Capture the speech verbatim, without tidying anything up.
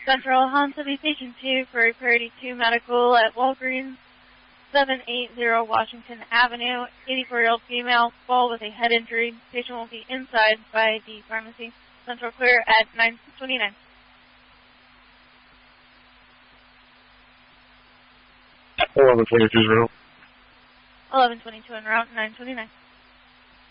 Central, Hans will be Station two for a Priority two medical at Walgreens, seven eighty Washington Avenue. eighty-four-year-old female, fall with a head injury. Patient will be inside by the pharmacy. Central clear at nine twenty-nine. eleven twenty-two en route. eleven twenty-two en route, nine twenty-nine.